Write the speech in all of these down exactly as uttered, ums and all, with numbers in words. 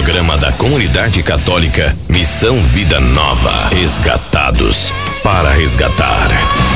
programa da Comunidade Católica Missão Vida Nova. Resgatados para resgatar.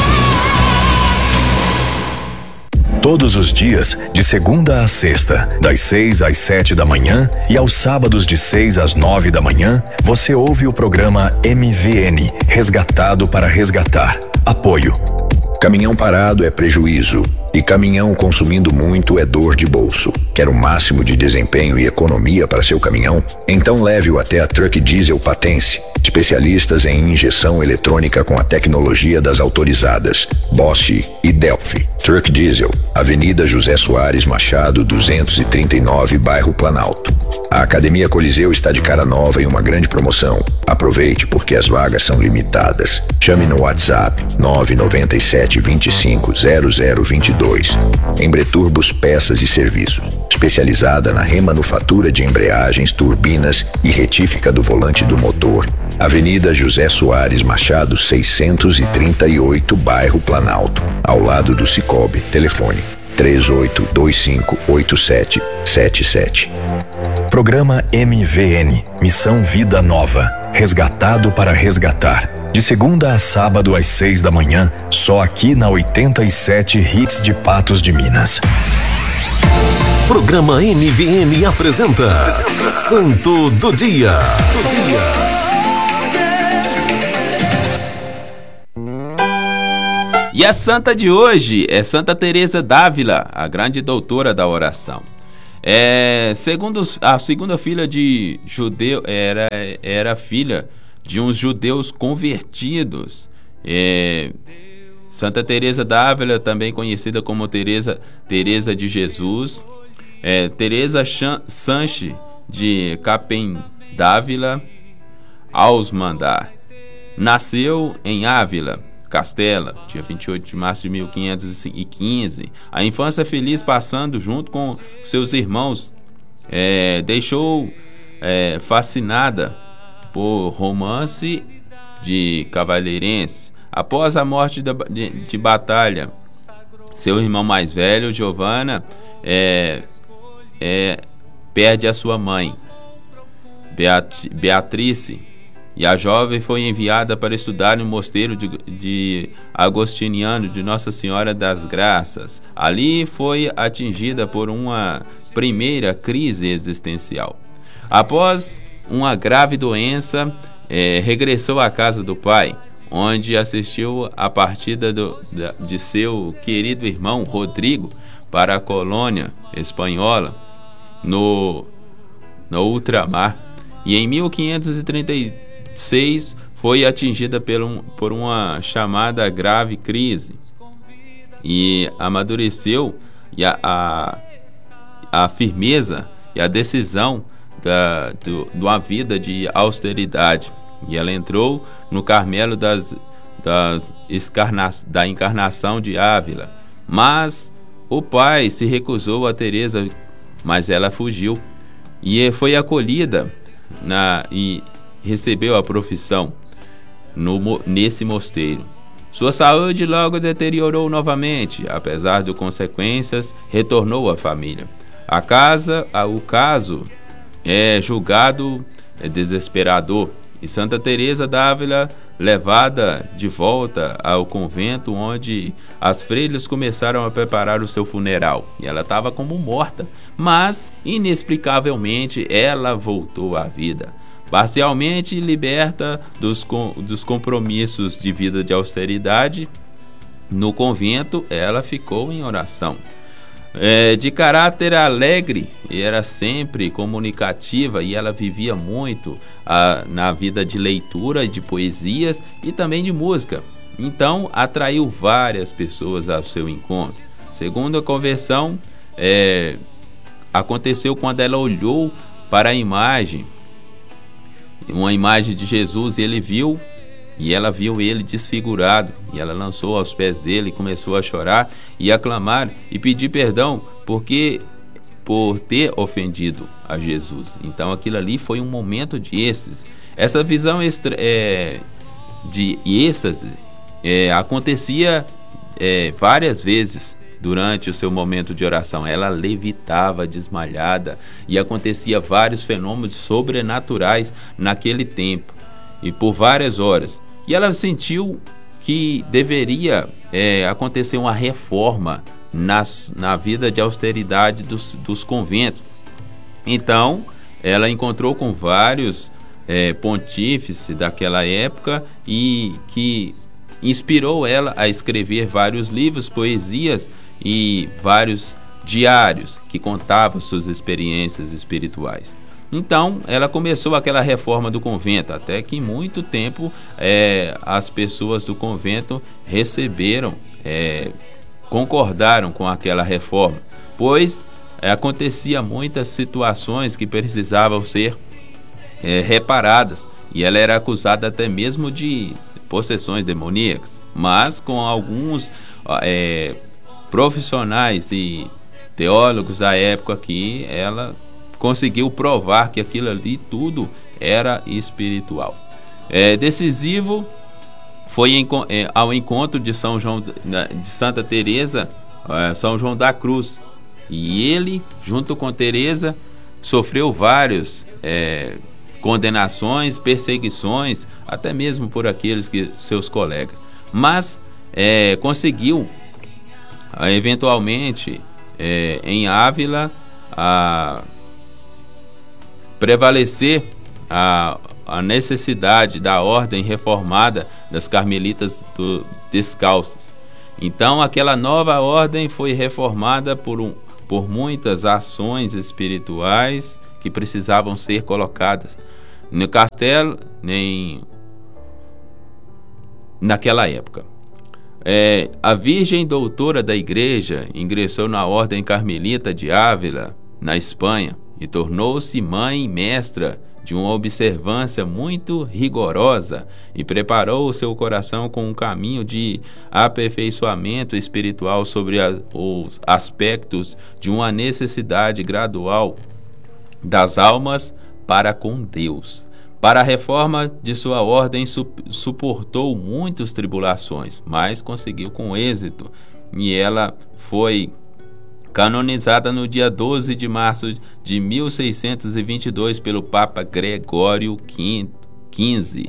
Todos os dias, de segunda a sexta, das seis às sete da manhã e aos sábados de seis às nove da manhã, você ouve o programa M V N, Resgatado para Resgatar. Apoio. Caminhão parado é prejuízo e caminhão consumindo muito é dor de bolso. Quer o máximo de desempenho e economia para seu caminhão? Então leve-o até a Truck Diesel Patense, especialistas em injeção eletrônica com a tecnologia das autorizadas Bosch e Delphi. Truck Diesel, Avenida José Soares Machado, duzentos e trinta e nove, bairro Planalto. A Academia Coliseu está de cara nova em uma grande promoção. Aproveite porque as vagas são limitadas. Chame no WhatsApp nove nove sete, dois cinco, zero zero dois dois. Embreturbos Peças e Serviços, especializada na remanufatura de embreagens, turbinas e retífica do volante do motor. Avenida José Soares Machado, seiscentos e trinta e oito, bairro Planalto, ao lado do Cicobi. Telefone três oito dois cinco oito sete sete sete. Programa M V N, Missão Vida Nova, Resgatado para Resgatar. De segunda a sábado às seis da manhã, só aqui na oitenta e sete Hits de Patos de Minas. Programa M V N apresenta Santo do Dia. E a santa de hoje é Santa Teresa d'Ávila, a grande doutora da oração. É, segundo a segunda filha de judeu era era filha de uns judeus convertidos. É, Santa Teresa d'Ávila, também conhecida como Teresa Teresa de Jesus, é, Teresa Sanche de Capém d'Ávila aos Mandar, nasceu em Ávila, Castela, dia vinte e oito de março de mil quinhentos e quinze. A infância feliz passando junto com seus irmãos, é, deixou é, fascinada por romance de cavalheirense. Após a morte de, de, de batalha, seu irmão mais velho, Giovanna, é, é, perde a sua mãe, Beat, Beatrice, e a jovem foi enviada para estudar no mosteiro de, de Agostiniano de Nossa Senhora das Graças. Ali foi atingida por uma primeira crise existencial. Após uma grave doença, é, regressou à casa do pai, onde assistiu à partida do, de seu querido irmão Rodrigo para a colônia espanhola no, no ultramar. E em mil quinhentos e trinta e seis foi atingida por, um, por uma chamada grave crise e amadureceu e a, a, a firmeza e a decisão da, do, de uma vida de austeridade, e ela entrou no Carmelo das, das escarna, da Encarnação de Ávila. Mas o pai se recusou a Teresa, mas ela fugiu e foi acolhida na, e recebeu a profissão no, nesse mosteiro. Sua saúde logo deteriorou novamente, apesar de consequências, retornou à família. A casa, o caso é julgado é desesperador, e Santa Teresa d'Ávila levada de volta ao convento, onde as freiras começaram a preparar o seu funeral. E ela estava como morta, mas inexplicavelmente ela voltou à vida. Parcialmente liberta dos, dos compromissos de vida de austeridade, no convento ela ficou em oração. É, de caráter alegre, era sempre comunicativa, e ela vivia muito a, na vida de leitura, de poesias e também de música. Então atraiu várias pessoas ao seu encontro. Segundo a conversão, é, aconteceu quando ela olhou para a imagem, uma imagem de Jesus, e ele viu, e ela viu ele desfigurado, e ela lançou aos pés dele e começou a chorar e a clamar e pedir perdão porque por ter ofendido a Jesus. Então aquilo ali foi um momento de êxtase. Essa visão extra, é, de êxtase é, acontecia é, várias vezes durante o seu momento de oração. Ela levitava desmaiada e acontecia vários fenômenos sobrenaturais naquele tempo e por várias horas. E ela sentiu que deveria é, acontecer uma reforma nas, na vida de austeridade dos, dos conventos. Então, ela encontrou com vários é, pontífices daquela época e que inspirou ela a escrever vários livros, poesias e vários diários que contavam suas experiências espirituais. Então, ela começou aquela reforma do convento, até que em muito tempo é, as pessoas do convento receberam, é, concordaram com aquela reforma, pois é, acontecia muitas situações que precisavam ser é, reparadas, e ela era acusada até mesmo de possessões demoníacas, mas com alguns é, profissionais e teólogos da época que ela conseguiu provar que aquilo ali tudo era espiritual. É, decisivo foi em, é, ao encontro de São João de Santa Teresa, é, São João da Cruz, e ele, junto com Teresa, sofreu vários é, condenações, perseguições, até mesmo por aqueles que seus colegas, mas é, conseguiu eventualmente é, em Ávila a prevalecer a, a necessidade da ordem reformada das Carmelitas do, Descalças. Então aquela nova ordem foi reformada por, um, por muitas ações espirituais que precisavam ser colocadas no castelo, nem naquela época. É, a Virgem Doutora da Igreja ingressou na Ordem Carmelita de Ávila, na Espanha, e tornou-se mãe e mestra de uma observância muito rigorosa e preparou o seu coração com um caminho de aperfeiçoamento espiritual sobre a, os aspectos de uma necessidade gradual das almas para com Deus. Para a reforma de sua ordem su, suportou muitas tribulações, mas conseguiu com êxito, e ela foi canonizada no dia doze de março de mil seiscentos e vinte e dois pelo Papa Gregório quinze.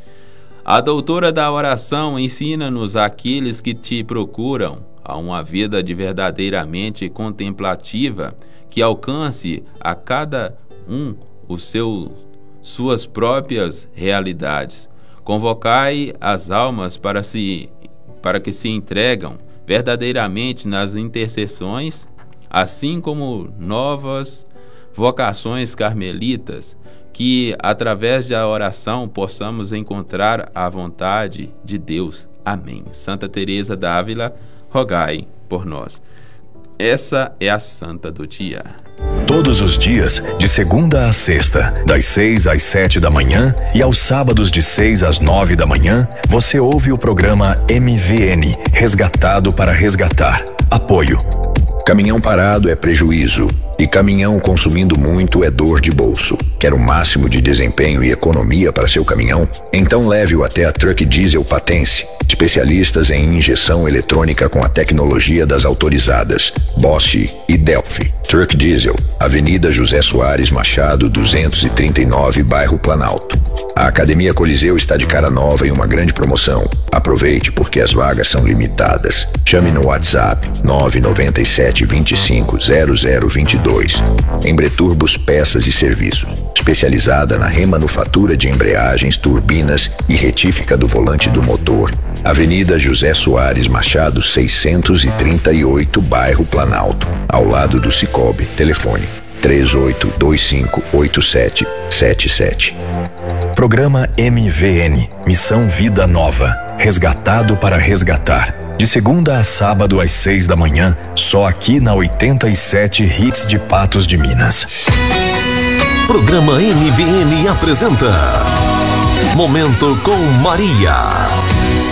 A doutora da oração ensina-nos àqueles que te procuram a uma vida de verdadeiramente contemplativa, que alcance a cada um o seu, suas próprias realidades. Convocai as almas para, se, para que se entregam verdadeiramente nas intercessões, assim como novas vocações carmelitas, que através da oração possamos encontrar a vontade de Deus. Amém. Santa Teresa d'Ávila, rogai por nós. Essa é a Santa do Dia. Todos os dias, de segunda a sexta, das seis às sete da manhã e aos sábados de seis às nove da manhã, você ouve o programa M V N, Resgatado para Resgatar. Apoio. Caminhão parado é prejuízo e caminhão consumindo muito é dor de bolso. Quer o máximo de desempenho e economia para seu caminhão? Então leve-o até a Truck Diesel Patense, especialistas em injeção eletrônica com a tecnologia das autorizadas Bosch e Delphi. Truck Diesel, Avenida José Soares Machado, duzentos e trinta e nove, bairro Planalto. A Academia Coliseu está de cara nova em uma grande promoção. Aproveite porque as vagas são limitadas. Chame no WhatsApp nove nove sete, dois cinco, zero zero dois dois. Embreturbos Peças e Serviços, especializada na remanufatura de embreagens, turbinas e retífica do volante do motor. Avenida José Soares Machado, seiscentos e trinta e oito, bairro Planalto, ao lado do Cicobi. Telefone três oito dois cinco oito sete sete sete. Programa M V N, Missão Vida Nova, Resgatado para Resgatar. De segunda a sábado às seis da manhã, só aqui na oitenta e sete Hits de Patos de Minas. Programa M V N apresenta Momento com Maria.